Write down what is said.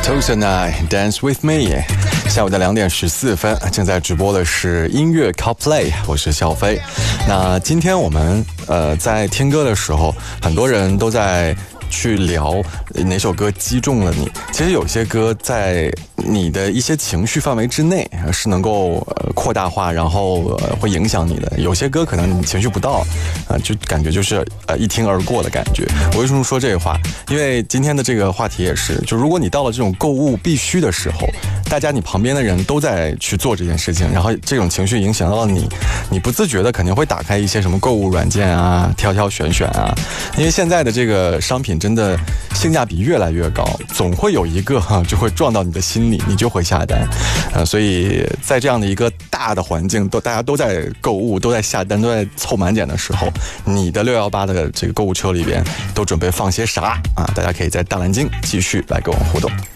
Tonight Dance With Me， 下午的2点14分，正在直播的是音乐 CarPlay， 我是小飞。那今天我们在听歌的时候，很多人都在去聊哪首歌击中了你。其实有些歌在你的一些情绪范围之内是能够扩大化，然后会影响你的。有些歌可能你情绪不到，就感觉就是一听而过的感觉。我为什么说这话？因为今天的这个话题也是，就如果你到了这种购物必须的时候，大家你旁边的人都在去做这件事情，然后这种情绪影响到了你，你不自觉的肯定会打开一些什么购物软件啊，挑挑选选啊。因为现在的这个商品真的性价比越来越高，总会有一个就会撞到你的心里，你就会下单。所以在这样的一个大的环境，大家都在购物，都在下单，都在凑满减的时候，你的618的这个购物车里边都准备放些啥啊？大家可以在大蓝鲸继续来跟我互动。